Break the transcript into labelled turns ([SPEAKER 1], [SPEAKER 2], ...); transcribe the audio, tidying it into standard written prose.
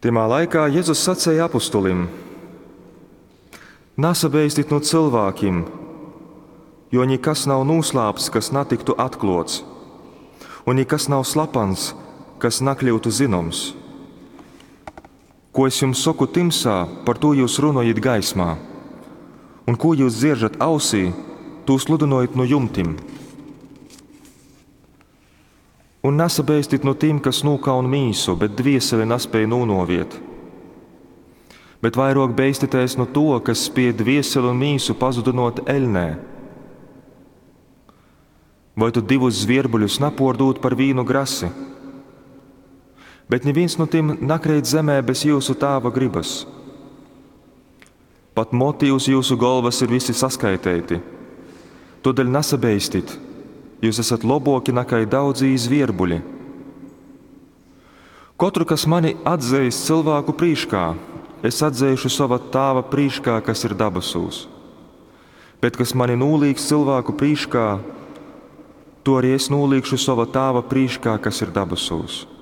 [SPEAKER 1] Timā laikā Jēzus sacēja apustulim: Nasabeistit no cilvēkiem, jo nekas nav noslēpts, kas netiktu atklāts, un nekas nav slapans, kas nekļūtu zināms. Ko es jums saku timsā, par to jūs runājat gaismā, un ko jūs dzirdat ausī, to sludinojat no jumtim. Un nesabeistit no tiem, kas nūkauna mīsu, bet dvieseli nespēja nūnoviet. Bet vairāk beistieties no to, kas spēj dvieseli un mīsu pazudinot eļnē. Vai tu divus zvierbuļus nepārdod par vīnu grasi? Bet neviens no tiem nekrīt zemē bez jūsu tēva gribas. Pat moti uz jūsu galvas ir visi saskaitēti. Todēļ nesabeistit, jūs esat labāki nekā daudzi zvierbuļi. Katru, kas mani atzīs cilvēku prīškā, es atzēšu sava tēva prīškā, kas ir dabasūs. Bet kas mani nūlīgs cilvēku prīškā, to arī es nūlīgšu sava tēva prīškā, kas ir dabasūs.